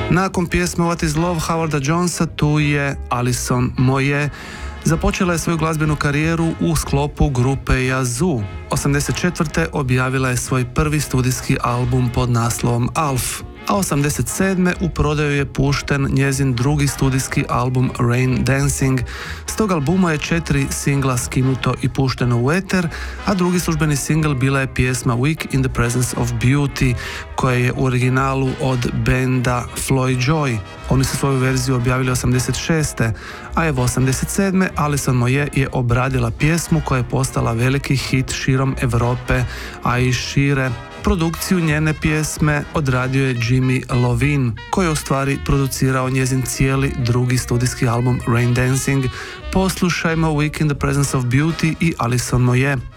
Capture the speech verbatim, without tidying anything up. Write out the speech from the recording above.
Nakon pjesme What is Love Howarda Jonesa tu je Alison Moyet. Započela je svoju glazbenu karijeru u sklopu grupe Yazoo. osamdeset četvrte objavila je svoj prvi studijski album pod naslovom Alf, a osamdeset sedme u prodaju je pušten njezin drugi studijski album Rain Dancing. S tog albuma je četiri singla skinuto i pušteno u eter, a drugi službeni singl bila je pjesma Weak in the Presence of Beauty, koja je u originalu od benda Floyd Joy. Oni su svoju verziju objavili osamdeset šeste. a evo osamdeset sedme Alison Moyet je obradila pjesmu koja je postala veliki hit širom Europe, a i šire. Produkciju njene pjesme odradio je Jimmy Iovine, koji je u stvari producirao njezin cijeli drugi studijski album Rain Dancing. Poslušajmo Weak in the Presence of Beauty i Alison Moyet.